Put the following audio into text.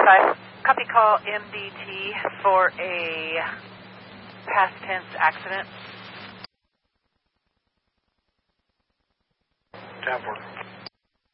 5. Copy call MDT for a past tense accident. 10-4.